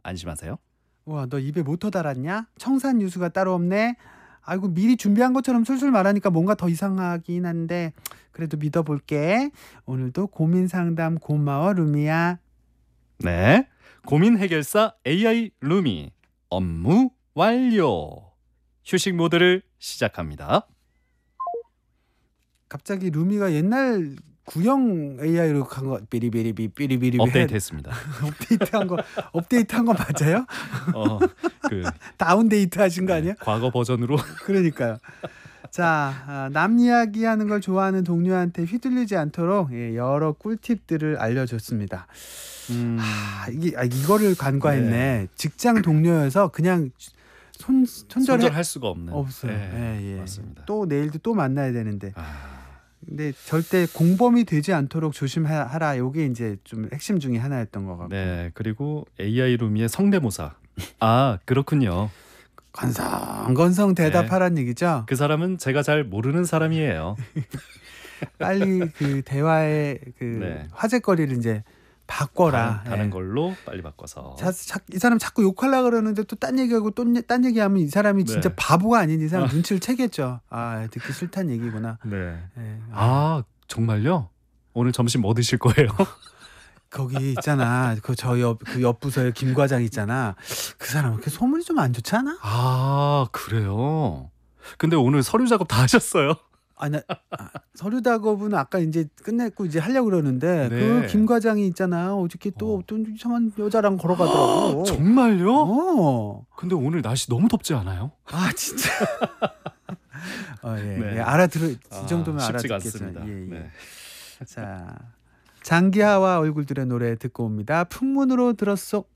안심하세요. 와, 너 입에 모터 달았냐? 청산 유수가 따로 없네. 아이고, 미리 준비한 것처럼 술술 말하니까 뭔가 더 이상하긴 한데 그래도 믿어볼게. 오늘도 고민 상담 고마워, 루미야. 네, 고민 해결사 AI 루미 업무 완료. 휴식 모드를 시작합니다. 갑자기 루미가 옛날 구형 AI로 간 거 삐리비리비 삐리비리비 업데이트했습니다. 업데이트한 거 맞아요? 그 다운데이트 하신 거 아니에요? 과거 버전으로. 그러니까요. 자, 남 이야기하는 걸 좋아하는 동료한테 휘둘리지 않도록 여러 꿀팁들을 알려줬습니다. 이거를 간과했네. 네. 직장 동료여서 그냥 손절할 수가 없는. 없어요. 네, 맞습니다. 또 내일도 또 만나야 되는데. 근데 절대 공범이 되지 않도록 조심하라. 이게 이제 좀 핵심 중에 하나였던 것 같고. 네, 그리고 AI 루미의 성대모사. 아, 그렇군요. 건성건성 대답하란 얘기죠. 그 사람은 제가 잘 모르는 사람이에요. 빨리 그 대화의 그 화제거리를 이제 바꿔라. 다른 걸로 빨리 바꿔서. 이 사람 자꾸 욕하려고 그러는데 또 딴 얘기하고 또 딴 얘기하면 이 사람이 진짜 바보가 아닌 이상 눈치를 채겠죠. 아, 듣기 싫다는 얘기구나. 네. 정말요? 오늘 점심 뭐 드실 거예요? 거기 있잖아. 저 옆 부서에 김 과장 있잖아. 그 사람 이렇게 소문이 좀 안 좋지 않아? 아, 그래요? 근데 오늘 서류 작업 다 하셨어요? 아니, 서류 작업은 아까 이제 끝냈고 이제 하려고 그러는데 그 김 과장이 있잖아. 어저께 또 어떤 이상한 여자랑 걸어가더라고. 정말요? 근데 오늘 날씨 너무 덥지 않아요? 아, 진짜. 이 정도면 쉽지가 알아듣겠어요. 않습니다. 네. 자, 장기하와 얼굴들의 노래 듣고 옵니다. 풍문으로 들었소.